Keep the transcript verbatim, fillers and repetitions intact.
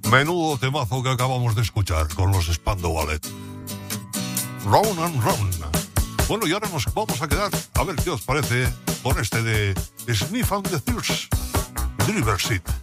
Menudo temazo que acabamos de escuchar con los Spandau Ballet. Round and round. Bueno, y ahora nos vamos a quedar a ver qué os parece con este de Sniff and the Thieves, Driver's Seat.